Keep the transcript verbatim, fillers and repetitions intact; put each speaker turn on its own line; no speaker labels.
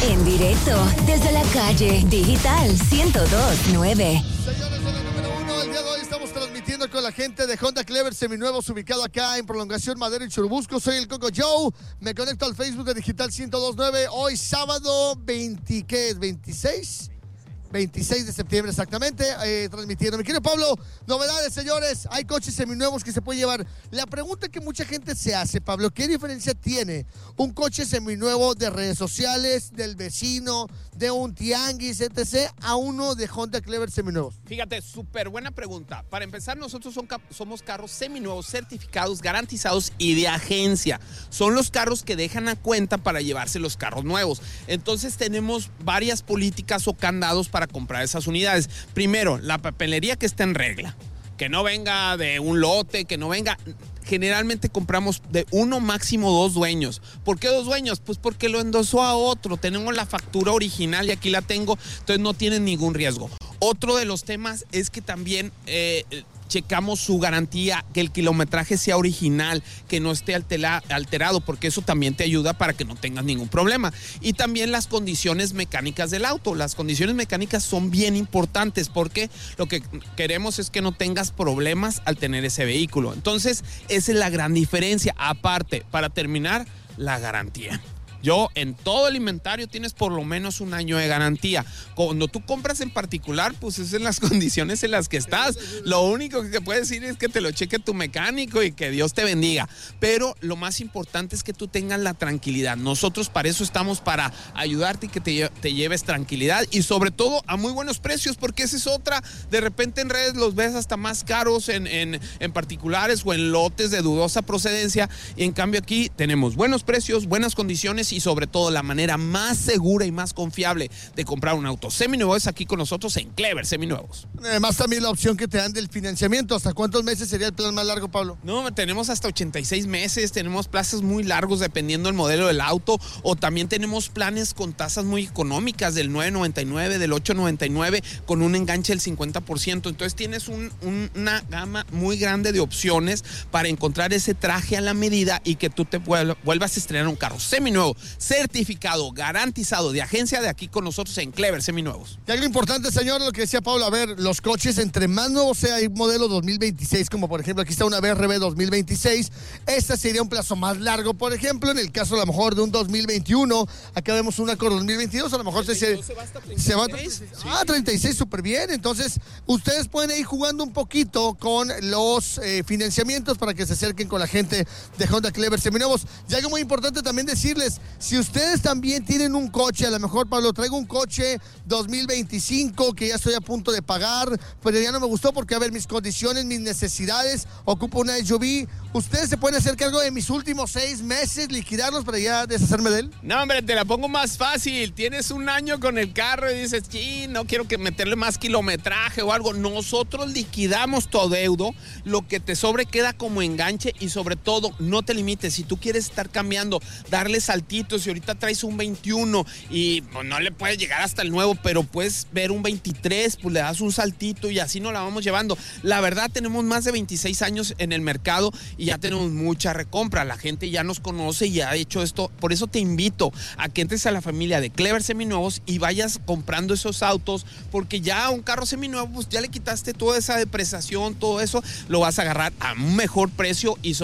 En directo, desde la calle Digital ciento dos punto nueve.
Señores, en la número uno, el día de hoy estamos transmitiendo con la gente de Honda Clever Seminuevos, ubicado acá en Prolongación Madero y Churubusco. Soy el Coco Joe, me conecto al Facebook de Digital ciento dos punto nueve. Hoy sábado veinte, ¿qué es? ¿veintiséis? veintiséis de septiembre exactamente, eh, transmitiendo. Mi querido Pablo, novedades, señores. Hay coches seminuevos que se pueden llevar. La pregunta que mucha gente se hace, Pablo, ¿qué diferencia tiene un coche seminuevo de redes sociales, del vecino, de un tianguis, etcétera, a uno de Honda Clever seminuevos?
Fíjate, súper buena pregunta. Para empezar, nosotros son, somos carros seminuevos, certificados, garantizados y de agencia. Son los carros que dejan a cuenta para llevarse los carros nuevos. Entonces tenemos varias políticas o candados para comprar esas unidades. Primero, la papelería que esté en regla, que no venga de un lote, que no venga. Generalmente compramos de uno, máximo dos dueños. ¿Por qué dos dueños? Pues porque lo endosó a otro. Tenemos la factura original y aquí la tengo, entonces no tienen ningún riesgo. Otro de los temas es que también eh, checamos su garantía, que el kilometraje sea original, que no esté altera, alterado, porque eso también te ayuda para que no tengas ningún problema. Y también las condiciones mecánicas del auto. Las condiciones mecánicas son bien importantes porque lo que queremos es que no tengas problemas al tener ese vehículo. Entonces, esa es la gran diferencia. Aparte, para terminar, la garantía. Yo, en todo el inventario tienes por lo menos un año de garantía. Cuando tú compras en particular, pues es en las condiciones en las que estás. Lo único que te puede decir es que te lo cheque tu mecánico y que Dios te bendiga. Pero lo más importante es que tú tengas la tranquilidad. Nosotros para eso estamos, para ayudarte y que te, te lleves tranquilidad. Y sobre todo a muy buenos precios, porque esa es otra. De repente en redes los ves hasta más caros en, en, en particulares o en lotes de dudosa procedencia. Y en cambio aquí tenemos buenos precios, buenas condiciones y sobre todo la manera más segura y más confiable de comprar un auto seminuevo es aquí con nosotros en Clever Seminuevos.
Además también la opción que te dan del financiamiento. ¿Hasta cuántos meses sería el plan más largo, Pablo?
No, tenemos hasta ochenta y seis meses, tenemos plazos muy largos dependiendo del modelo del auto, o también tenemos planes con tasas muy económicas del nueve noventa y nueve, del ocho noventa y nueve, con un enganche del cincuenta por ciento. Entonces tienes un, un, una gama muy grande de opciones para encontrar ese traje a la medida y que tú te vuelvas a estrenar un carro seminuevo, certificado, garantizado, de agencia, de aquí con nosotros en Clever Seminuevos.
Y algo importante, señor, lo que decía Pablo, a ver, los coches, entre más nuevos sea, hay modelo dos mil veintiséis, como por ejemplo aquí está una B R B dos mil veintiséis, esta sería un plazo más largo, por ejemplo, en el caso a lo mejor de un dos mil veintiuno, acá vemos una con dos mil veintidós, a lo mejor se, se, se va hasta treinta y seis, se va a treinta y seis. Sí. Ah, treinta y seis, súper bien. Entonces, ustedes pueden ir jugando un poquito con los eh, financiamientos para que se acerquen con la gente de Honda Clever Seminuevos. Y algo muy importante también decirles, si ustedes también tienen un coche, a lo mejor, Pablo, traigo un coche dos mil veinticinco que ya estoy a punto de pagar, pero ya no me gustó porque, a ver, mis condiciones, mis necesidades, ocupo una S U V. ¿Ustedes se pueden hacer cargo de mis últimos seis meses, liquidarlos para ya deshacerme de él?
No, hombre, te la pongo más fácil. Tienes un año con el carro y dices, sí, no quiero que meterle más kilometraje o algo. Nosotros liquidamos tu adeudo, lo que te sobre queda como enganche y sobre todo, no te limites. Si tú quieres estar cambiando, darle saltitos, y ahorita traes un veintiuno y pues, no le puedes llegar hasta el nuevo, pero puedes ver un veintitrés, pues le das un saltito y así nos la vamos llevando. La verdad, tenemos más de veintiséis años en el mercado y ya tenemos mucha recompra. La gente ya nos conoce y ha hecho esto. Por eso te invito a que entres a la familia de Clever Seminuevos y vayas comprando esos autos, porque ya un carro seminuevo, pues ya le quitaste toda esa depreciación, todo eso, lo vas a agarrar a un mejor precio y sobre